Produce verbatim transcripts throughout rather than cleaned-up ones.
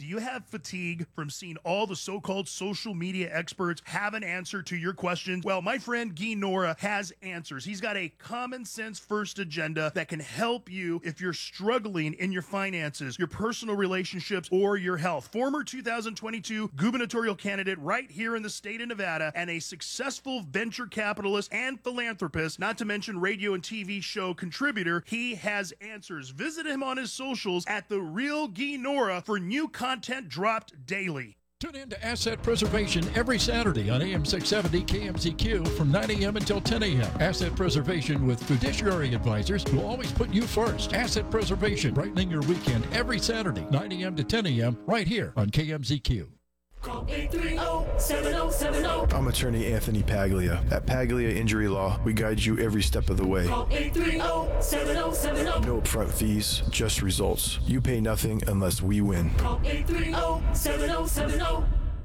you have fatigue from seeing all the so-called social media experts have an answer to your questions? Well, my friend Guy Nora has answers. He's got a common sense first agenda that can help you if you're struggling in your finances, your personal relationships, or your health. Former two thousand twenty-two gubernatorial candidate right here in the state of Nevada and a successful venture capitalist and philanthropist, not to mention radio and T V show contributor, he has answers. Visit him on his socials at The Real Guy Nora for new content dropped daily. Tune in to Asset Preservation every Saturday on A M six seventy K M Z Q from nine a.m. until ten a.m. Asset Preservation with fiduciary advisors who always put you first. Asset Preservation, brightening your weekend every Saturday, nine a.m. to ten a.m. right here on K M Z Q. Call eight three zero, seven zero seven zero. I'm attorney Anthony Paglia. At Paglia Injury Law, we guide you every step of the way. Call eight three zero, seven zero seven zero. No upfront fees, just results. You pay nothing unless we win. Call eight three zero, seven zero seven zero.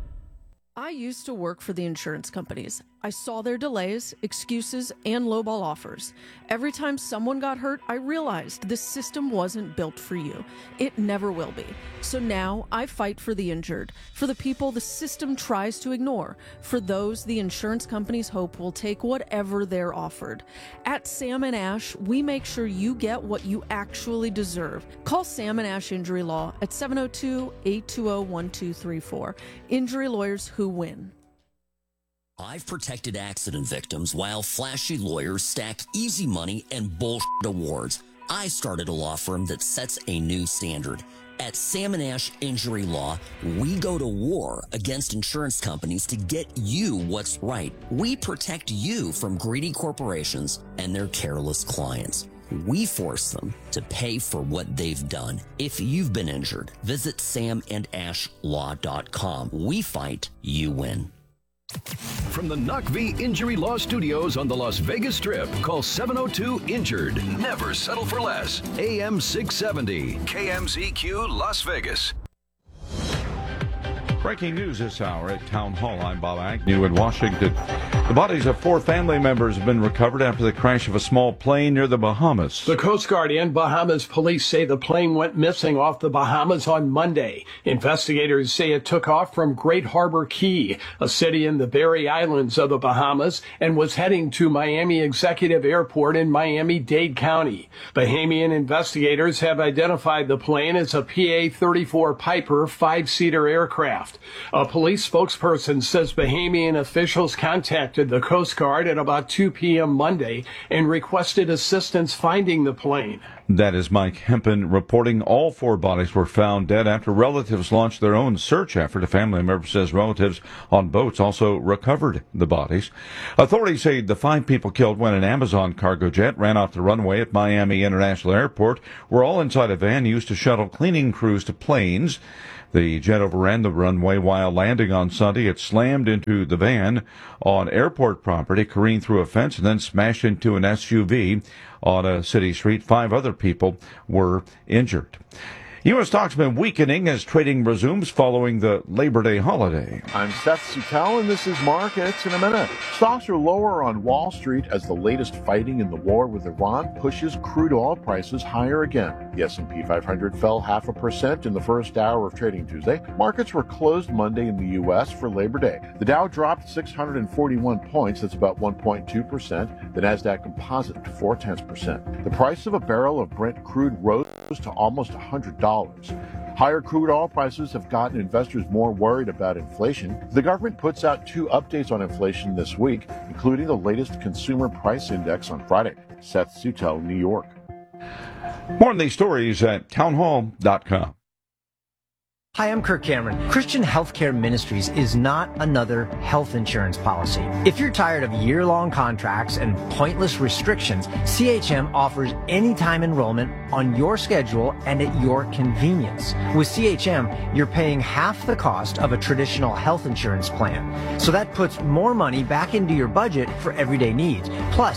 I used to work for the insurance companies. I saw their delays, excuses, and lowball offers. Every time someone got hurt, I realized this system wasn't built for you. It never will be. So now I fight for the injured, for the people the system tries to ignore, for those the insurance companies hope will take whatever they're offered. At Sam and Ash, we make sure you get what you actually deserve. Call Sam and Ash Injury Law at seven oh two, eight two zero, one two three four. Injury lawyers who win. I've protected accident victims while flashy lawyers stack easy money and bullshit awards. I started a law firm that sets a new standard. At Sam and Ash Injury Law, we go to war against insurance companies to get you what's right. We protect you from greedy corporations and their careless clients. We force them to pay for what they've done. If you've been injured, visit sam and ash law dot com. We fight, you win. From the Knock V Injury Law Studios on the Las Vegas Strip, call seven oh two injured. Never settle for less. A M six seventy, K M Z Q, Las Vegas. Breaking news this hour at Town Hall. I'm Bob Agnew in Washington. The bodies of four family members have been recovered after the crash of a small plane near the Bahamas. The Coast Guard and Bahamas police say the plane went missing off the Bahamas on Monday. Investigators say it took off from Great Harbor Key, a city in the Berry Islands of the Bahamas, and was heading to Miami Executive Airport in Miami-Dade County. Bahamian investigators have identified the plane as a P A thirty-four Piper five-seater aircraft. A police spokesperson says Bahamian officials contacted the Coast Guard at about two p.m. Monday and requested assistance finding the plane. That is Mike Hempen reporting. All four bodies were found dead after relatives launched their own search effort. A family member says relatives on boats also recovered the bodies. Authorities say the five people killed when an Amazon cargo jet ran off the runway at Miami International Airport were all inside a van used to shuttle cleaning crews to planes. The jet overran the runway while landing on Sunday. It slammed into the van on airport property, careened through a fence, and then smashed into an S U V on a city street. Five other people were injured. U S stocks have been weakening as trading resumes following the Labor Day holiday. I'm Seth Suttel, and this is Markets in a Minute. Stocks are lower on Wall Street as the latest fighting in the war with Iran pushes crude oil prices higher again. The S and P five hundred fell half a percent in the first hour of trading Tuesday. Markets were closed Monday in the U S for Labor Day. The Dow dropped six hundred forty-one points, that's about one point two percent. The Nasdaq Composite four tenths percent. The price of a barrel of Brent crude rose to almost one hundred dollars. Higher crude oil prices have gotten investors more worried about inflation. The government puts out two updates on inflation this week, including the latest consumer price index on Friday. Seth Suttel, New York. More on these stories at townhall dot com. Hi, I'm Kirk Cameron. Christian Healthcare Ministries is not another health insurance policy. If you're tired of year-long contracts and pointless restrictions, C H M offers anytime enrollment on your schedule and at your convenience. With C H M, you're paying half the cost of a traditional health insurance plan. So that puts more money back into your budget for everyday needs. Plus,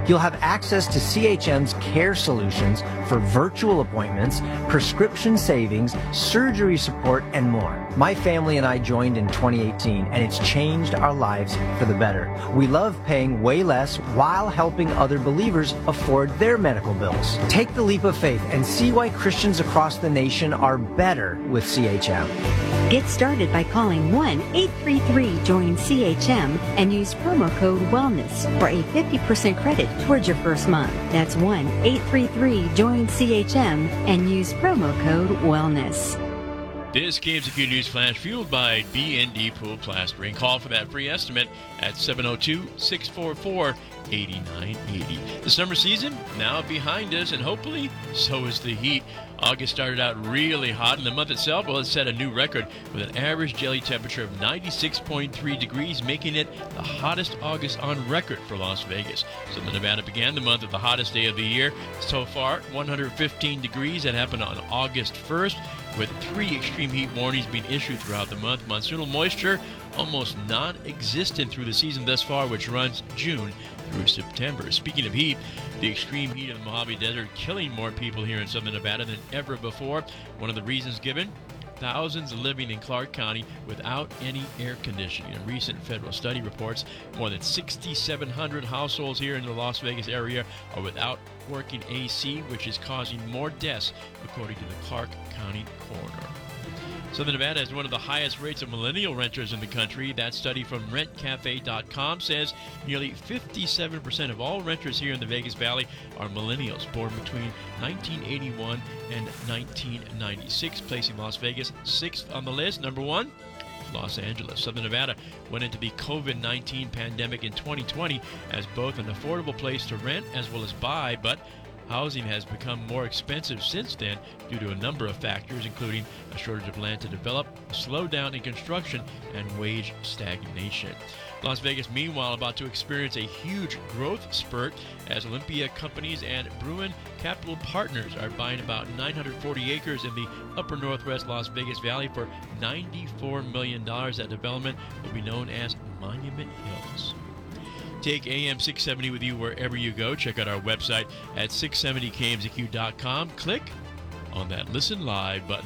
You'll have access to C H M's care solutions for virtual appointments, prescription savings, surgery support, and more. My family and I joined in twenty eighteen, and it's changed our lives for the better. We love paying way less while helping other believers afford their medical bills. Take the leap of faith and see why Christians across the nation are better with C H M. Get started by calling one eight three three join C H M and use promo code WELLNESS for a fifty percent credit towards your first month. That's one eight three three join C H M and use promo code WELLNESS. This K M Z Q News Flash fueled by B and D Pool Plastering. Call for that free estimate at seven oh two, six four four, eight nine eight oh. The summer season now behind us, and hopefully so is the heat. August started out really hot, and the month itself, well, it set a new record with an average daily temperature of ninety-six point three degrees, making it the hottest August on record for Las Vegas. Southern Nevada began the month with the hottest day of the year. So far, one hundred fifteen degrees. That happened on August first, with three extreme heat warnings being issued throughout the month. Monsoonal moisture almost non-existent through the season thus far, which runs June through September. Speaking of heat, the extreme heat of the Mojave Desert killing more people here in Southern Nevada than ever before. One of the reasons given, thousands living in Clark County without any air conditioning. A recent federal study reports more than six thousand seven hundred households here in the Las Vegas area are without working A C, which is causing more deaths, according to the Clark County coroner. Southern Nevada has one of the highest rates of millennial renters in the country. That study from rent cafe dot com says nearly fifty-seven percent of all renters here in the Vegas Valley are millennials born between nineteen eighty-one and nineteen ninety-six, placing Las Vegas sixth on the list. Number one, Los Angeles. Southern Nevada went into the COVID nineteen pandemic in twenty twenty as both an affordable place to rent as well as buy, but housing has become more expensive since then due to a number of factors, including a shortage of land to develop, a slowdown in construction, and wage stagnation. Las Vegas, meanwhile, about to experience a huge growth spurt as Olympia Companies and Bruin Capital Partners are buying about nine hundred forty acres in the upper northwest Las Vegas Valley for ninety-four million dollars. That development will be known as Monument Hills. Take A M six seventy with you wherever you go. Check out our website at six seventy K M Z Q dot com. Click on that Listen Live button.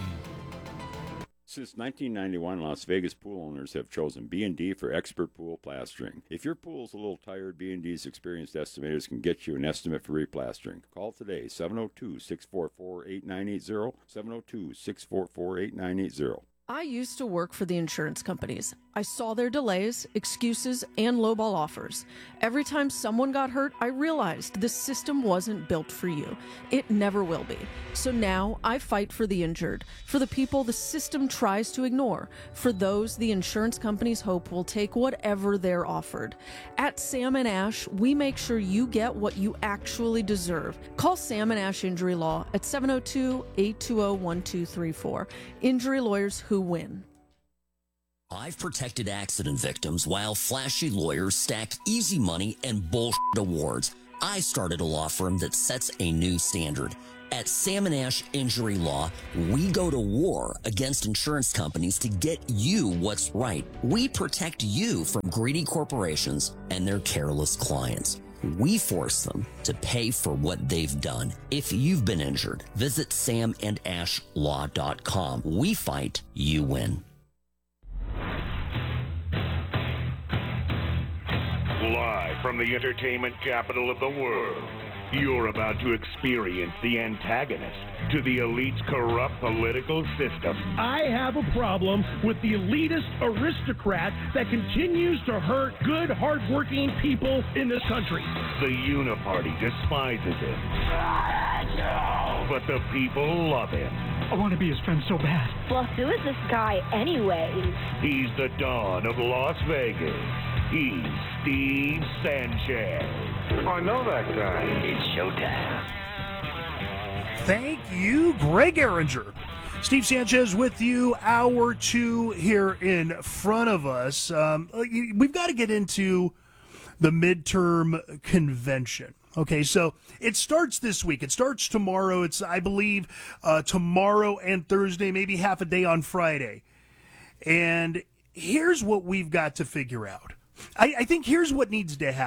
Since nineteen ninety-one, Las Vegas pool owners have chosen B and D for expert pool plastering. If your pool's a little tired, B and D's experienced estimators can get you an estimate for replastering. Call today, seven oh two, six four four, eight nine eight oh, seven oh two, six four four, eight nine eight oh. I used to work for the insurance companies. I saw their delays, excuses, and lowball offers. Every time someone got hurt, I realized this system wasn't built for you. It never will be. So now I fight for the injured, for the people the system tries to ignore, for those the insurance companies hope will take whatever they're offered. At Sam and Ash, we make sure you get what you actually deserve. Call Sam and Ash Injury Law at seven oh two, eight two oh, one two three four. Injury lawyers who win. I've protected accident victims while flashy lawyers stack easy money and bullshit awards. I started a law firm that sets a new standard. At Sam and Ash Injury Law, we go to war against insurance companies to get you what's right. We protect you from greedy corporations and their careless clients. We force them to pay for what they've done. If you've been injured, visit sam and ash law dot com. We fight, you win. Live from the entertainment capital of the world, you're about to experience the antagonist to the elite's corrupt political system. I have a problem with the elitist aristocrat that continues to hurt good, hardworking people in this country. The Uniparty despises him, but the people love him. I want to be his friend so bad. Well, who is this guy anyways? He's the Don of Las Vegas. He's Steve Sanchez. I know that guy. It's showtime. Thank you, Greg Eringer. Steve Sanchez with you, hour two here in front of us. Um, we've got to get into the midterm convention. Okay, so it starts this week. It starts tomorrow. It's, I believe, uh, tomorrow and Thursday, maybe half a day on Friday. And here's what we've got to figure out. I, I think here's what needs to happen.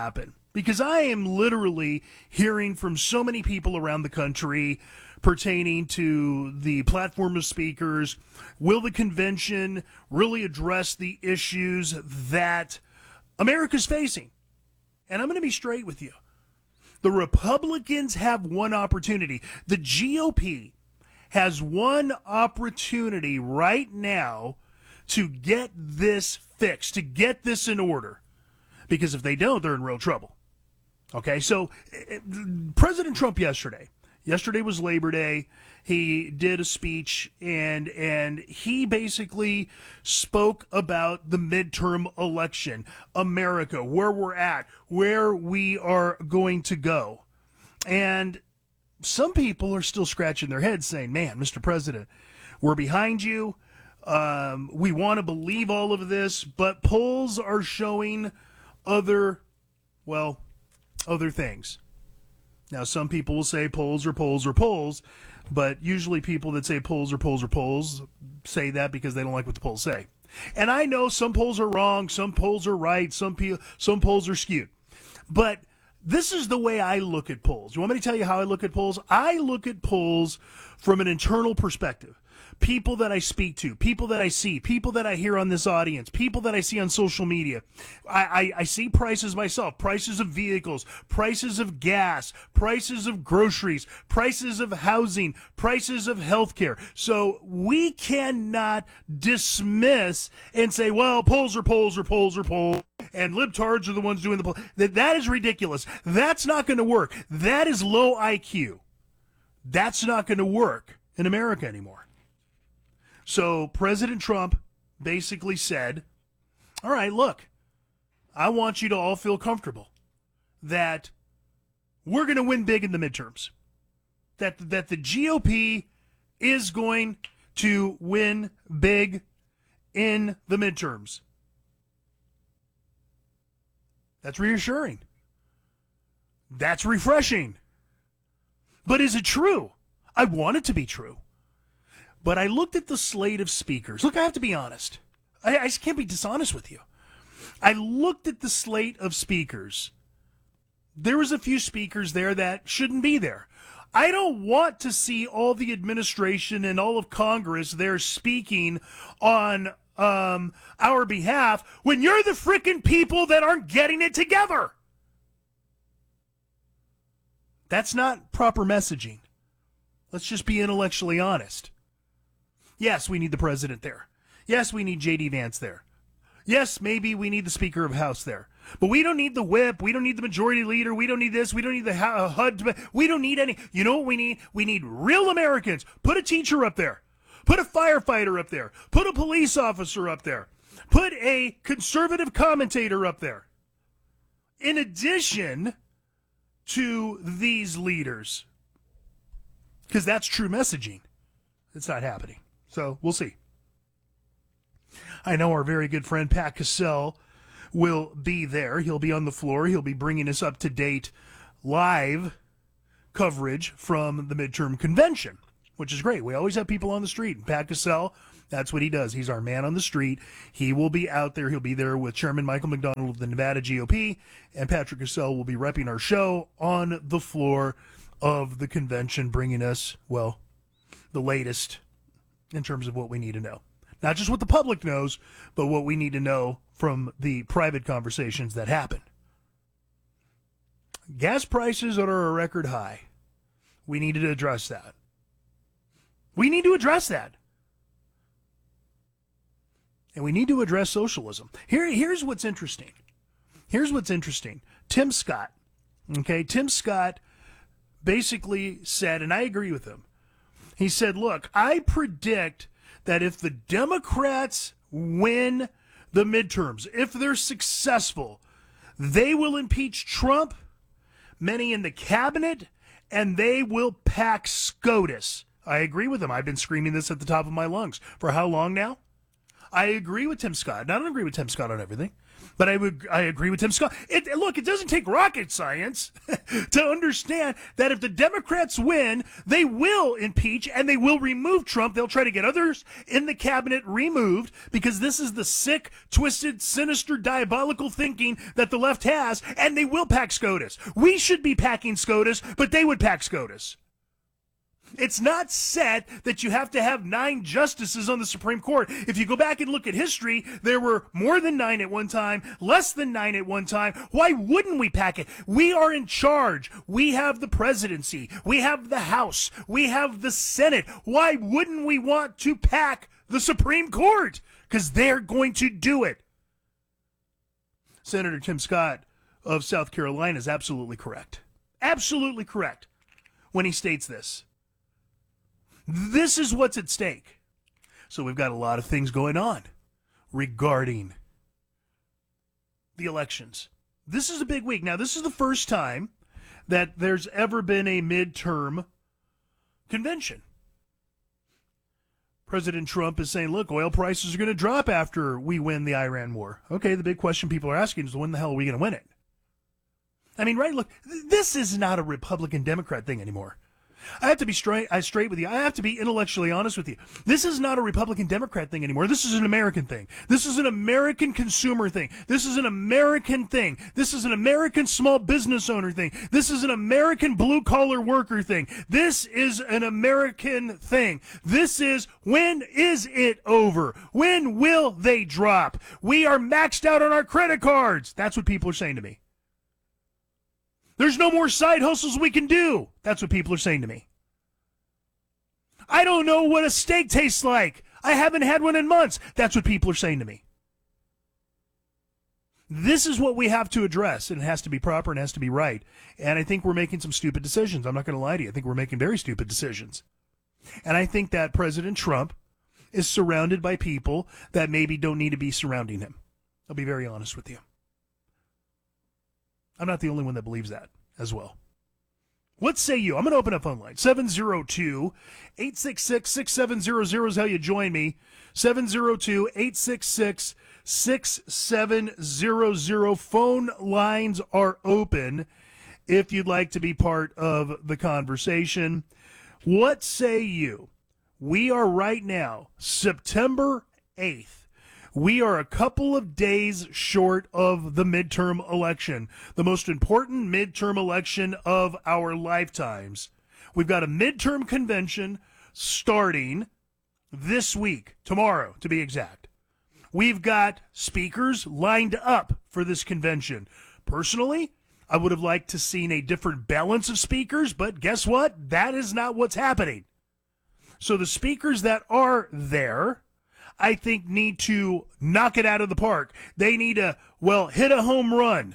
Because I am literally hearing from so many people around the country pertaining to the platform of speakers. Will the convention really address the issues that America's facing? And I'm going to be straight with you. The Republicans have one opportunity. The G O P has one opportunity right now to get this fixed, to get this in order. Because if they don't, they're in real trouble. Okay, so uh, President Trump yesterday, yesterday was Labor Day. He did a speech, and and he basically spoke about the midterm election, America, where we're at, where we are going to go. And some people are still scratching their heads saying, man, Mister President, we're behind you. Um, we want to believe all of this, but polls are showing other, well, other things. Now, some people will say polls are polls are polls, but usually people that say polls are polls are polls say that because they don't like what the polls say. And I know some polls are wrong, some polls are right, some pe- some polls are skewed. But this is the way I look at polls. You want me to tell you how I look at polls? I look at polls from an internal perspective. People that I speak to, people that I see, people that I hear on this audience, people that I see on social media. I, I, I see prices myself, prices of vehicles, prices of gas, prices of groceries, prices of housing, prices of healthcare. So we cannot dismiss and say, well, polls are polls are polls are polls, and libtards are the ones doing the polls. That, that is ridiculous. That's not going to work. That is low I Q. That's not going to work in America anymore. So President Trump basically said, all right, look, I want you to all feel comfortable that we're going to win big in the midterms, that, that the G O P is going to win big in the midterms. That's reassuring. That's refreshing. But is it true? I want it to be true. But I looked at the slate of speakers. Look, I have to be honest. I, I just can't be dishonest with you. I looked at the slate of speakers. There was a few speakers there that shouldn't be there. I don't want to see all the administration and all of Congress there speaking on um, our behalf when you're the frickin' people that aren't getting it together. That's not proper messaging. Let's just be intellectually honest. Yes, we need the president there. Yes, we need J D Vance there. Yes, maybe we need the Speaker of House there. But we don't need the whip. We don't need the majority leader. We don't need this. We don't need the H U D. We don't need any. You know what we need? We need real Americans. Put a teacher up there. Put a firefighter up there. Put a police officer up there. Put a conservative commentator up there. In addition to these leaders. Because that's true messaging. It's not happening. So we'll see. I know our very good friend Pat Cassell will be there. He'll be on the floor. He'll be bringing us up-to-date live coverage from the midterm convention, which is great. We always have people on the street. Pat Cassell, that's what he does. He's our man on the street. He will be out there. He'll be there with Chairman Michael McDonald of the Nevada G O P, and Patrick Cassell will be repping our show on the floor of the convention, bringing us, well, the latest in terms of what we need to know. Not just what the public knows, but what we need to know from the private conversations that happen. Gas prices are a record high. We need to address that. We need to address that. And we need to address socialism. Here, here's what's interesting. Here's what's interesting. Tim Scott, okay, Tim Scott basically said, and I agree with him, he said, look, I predict that if the Democrats win the midterms, if they're successful, they will impeach Trump, many in the cabinet, and they will pack SCOTUS. I agree with him. I've been screaming this at the top of my lungs. For how long now? I agree with Tim Scott. And I don't agree with Tim Scott on everything, but I would I agree with Tim Scott. It, look, it doesn't take rocket science to understand that if the Democrats win, they will impeach and they will remove Trump. They'll try to get others in the cabinet removed because this is the sick, twisted, sinister, diabolical thinking that the left has, and they will pack SCOTUS. We should be packing SCOTUS, but they would pack SCOTUS. It's not said that you have to have nine justices on the Supreme Court. If you go back and look at history, there were more than nine at one time, less than nine at one time. Why wouldn't we pack it? We are in charge. We have the presidency. We have the House. We have the Senate. Why wouldn't we want to pack the Supreme Court? Because they're going to do it. Senator Tim Scott of South Carolina is absolutely correct. Absolutely correct when he states this. This is what's at stake. So we've got a lot of things going on regarding the elections. This is a big week. Now, this is the first time that there's ever been a midterm convention. President Trump is saying, look, oil prices are going to drop after we win the Iran war. Okay, the big question people are asking is, when the hell are we going to win it? I mean, right, look, this is not a Republican-Democrat thing anymore. I have to be straight, I straight with you. I have to be intellectually honest with you. This is not a Republican-Democrat thing anymore. This is an American thing. This is an American consumer thing. This is an American thing. This is an American small business owner thing. This is an American blue-collar worker thing. This is an American thing. This is, when is it over? When will they drop? We are maxed out on our credit cards. That's what people are saying to me. There's no more side hustles we can do. That's what people are saying to me. I don't know what a steak tastes like. I haven't had one in months. That's what people are saying to me. This is what we have to address, and it has to be proper and it has to be right. And I think we're making some stupid decisions. I'm not going to lie to you. I think we're making very stupid decisions. And I think that President Trump is surrounded by people that maybe don't need to be surrounding him. I'll be very honest with you. I'm not the only one that believes that as well. What say you? I'm going to open up phone line. seven oh two, eight six six, six seven zero zero is how you join me. seven oh two, eight six six, six seven zero zero. Phone lines are open if you'd like to be part of the conversation. What say you? We are right now, September eighth. We are a couple of days short of the midterm election, the most important midterm election of our lifetimes. We've got a midterm convention starting this week, tomorrow to be exact. We've got speakers lined up for this convention. Personally, I would have liked to seen a different balance of speakers, but guess what? That is not what's happening. So the speakers that are there, I think, need to knock it out of the park. They need to, well, hit a home run.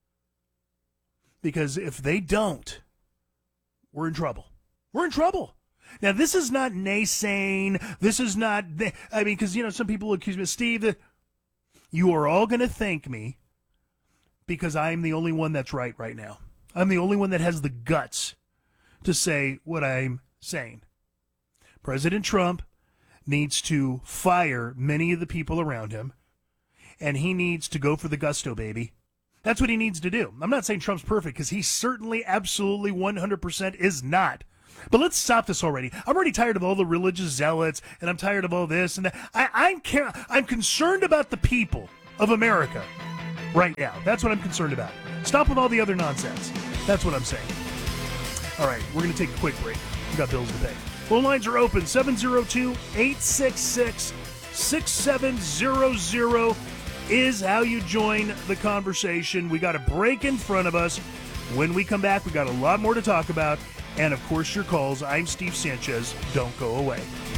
Because if they don't, we're in trouble. We're in trouble. Now, this is not naysaying. This is not, I mean, because, you know, some people accuse me, Steve, you are all going to thank me because I'm the only one that's right right now. I'm the only one that has the guts to say what I'm saying. President Trump needs to fire many of the people around him, and he needs to go for the gusto, baby. That's what he needs to do. I'm not saying Trump's perfect, because he certainly, absolutely, one hundred percent is not. But let's stop this already. I'm already tired of all the religious zealots, and I'm tired of all this and that. I, I'm, care- I'm concerned about the people of America right now. That's what I'm concerned about. Stop with all the other nonsense. That's what I'm saying. All right, we're going to take a quick break. We've got bills to pay. Phone lines are open. seven oh two, eight six six, six seven zero zero is how you join the conversation. We got a break in front of us. When we come back, we got a lot more to talk about. And, of course, your calls. I'm Steve Sanchez. Don't go away.